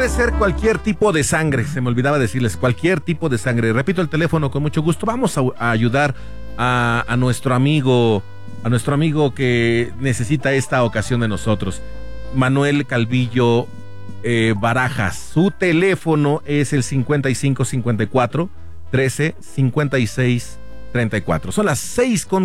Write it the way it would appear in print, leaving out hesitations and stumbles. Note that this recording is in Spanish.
puede ser cualquier tipo de sangre, se me olvidaba decirles, cualquier tipo de sangre. Repito el teléfono con mucho gusto. Vamos a ayudar a nuestro amigo que necesita esta ocasión de nosotros, Manuel Calvillo Barajas. Su teléfono es el 5554 13 56 34. Son las 6:40.